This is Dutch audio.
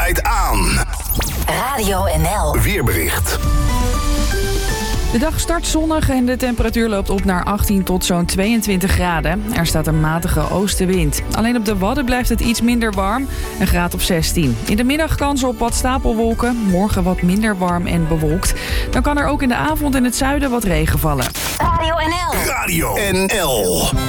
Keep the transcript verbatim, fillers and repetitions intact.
draait aan. Radio N L Weerbericht. De dag start zonnig en de temperatuur loopt op naar achttien tot zo'n tweeëntwintig graden. Er staat een matige oostenwind. Alleen op de Wadden blijft het iets minder warm, een graad of zestien. In de middag kans op wat stapelwolken, morgen wat minder warm en bewolkt. Dan kan er ook in de avond in het zuiden wat regen vallen. Radio N L Radio N L